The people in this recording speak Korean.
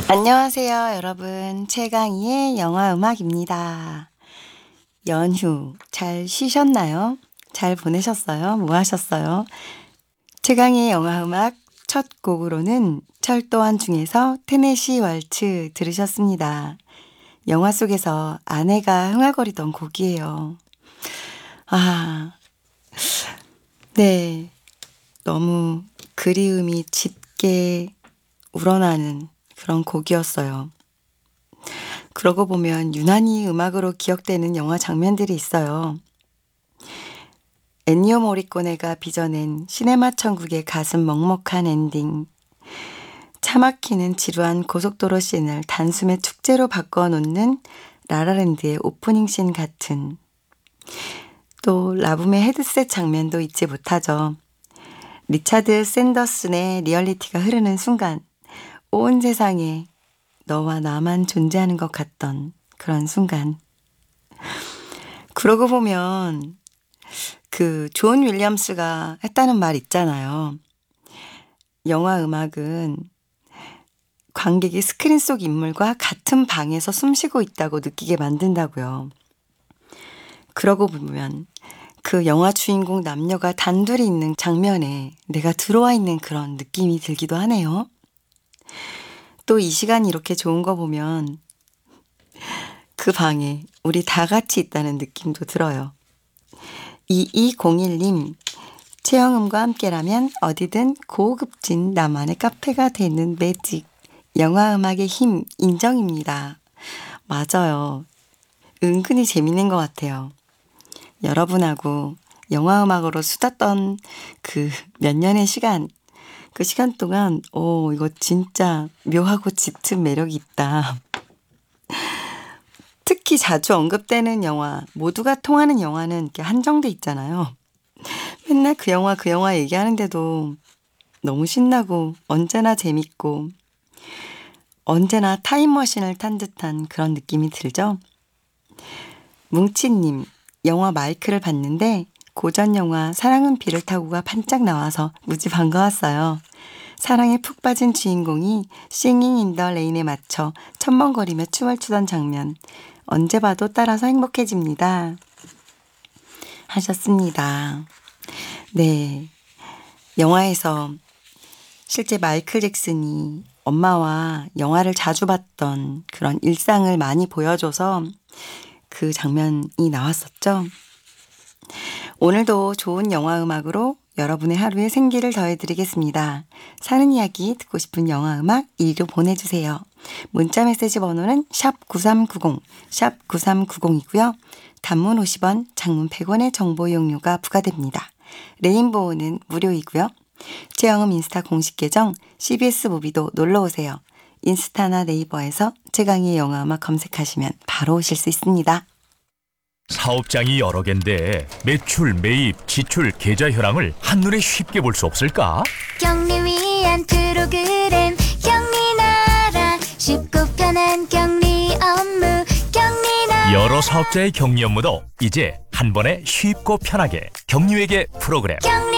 안녕하세요, 여러분. 최강희의 영화 음악입니다. 연휴 잘 쉬셨나요? 잘 보내셨어요? 뭐 하셨어요? 최강희의 영화 음악 첫 곡으로는 철도원 중에서 테네시 월츠 들으셨습니다. 영화 속에서 아내가 흥얼거리던 곡이에요. 아, 네. 너무 그리움이 짙게 우러나는 그런 곡이었어요. 그러고 보면 유난히 음악으로 기억되는 영화 장면들이 있어요. 엔니오 모리코네가 빚어낸 시네마 천국의 가슴 먹먹한 엔딩, 차 막히는 지루한 고속도로 씬을 단숨에 축제로 바꿔놓는 라라랜드의 오프닝 씬 같은, 또 라붐의 헤드셋 장면도 잊지 못하죠. 리차드 샌더슨의 리얼리티가 흐르는 순간 온 세상에 너와 나만 존재하는 것 같던 그런 순간. 그러고 보면 존 윌리엄스가 했다는 말 있잖아요. 영화 음악은 관객이 스크린 속 인물과 같은 방에서 숨쉬고 있다고 느끼게 만든다고요. 그러고 보면 그 영화 주인공 남녀가 단둘이 있는 장면에 내가 들어와 있는 그런 느낌이 들기도 하네요. 또 이 시간이 이렇게 좋은 거 보면 그 방에 우리 다 같이 있다는 느낌도 들어요. 2201님, 최영음과 함께라면 어디든 고급진 나만의 카페가 되는 매직. 영화 음악의 힘 인정입니다. 맞아요. 은근히 재밌는 것 같아요. 여러분하고 영화 음악으로 수다 떤 그 몇 년의 시간, 그 시간 동안 이거 진짜 묘하고 짙은 매력이 있다. 특히 자주 언급되는 영화, 모두가 통하는 영화는 이렇게 한정돼 있잖아요. 맨날 그 영화 얘기하는데도 너무 신나고 언제나 재밌고 언제나 타임머신을 탄 듯한 그런 느낌이 들죠. 뭉치님, 영화 마이크를 봤는데 고전 영화 사랑은 비를 타고가 반짝 나와서 무지 반가웠어요. 사랑에 푹 빠진 주인공이 싱잉 인 더 레인에 맞춰 첨벙거리며 춤을 추던 장면. 언제 봐도 따라서 행복해집니다. 하셨습니다. 네. 영화에서 실제 마이클 잭슨이 엄마와 영화를 자주 봤던 그런 일상을 많이 보여줘서 그 장면이 나왔었죠. 오늘도 좋은 영화 음악으로 여러분의 하루에 생기를 더해드리겠습니다. 사는 이야기 듣고 싶은 영화 음악 이리로 보내주세요. 문자 메시지 번호는 샵 9390, 샵 9390이고요. 단문 50원, 장문 100원의 정보 이용료가 부과됩니다. 레인보우는 무료이고요. 최영음 인스타 공식 계정 CBS 무비도 놀러오세요. 인스타나 네이버에서 최강희의 영화 음악 검색하시면 바로 오실 수 있습니다. 사업장이 여러 개인데 매출, 매입, 지출, 계좌 현황을 한눈에 쉽게 볼 수 없을까? 경리 위한 프로그램 경리나라 쉽고 편한 경리 업무 경리나라 여러 사업자의 격리 업무도 이제 한 번에 쉽고 편하게 경리회계 프로그램 경리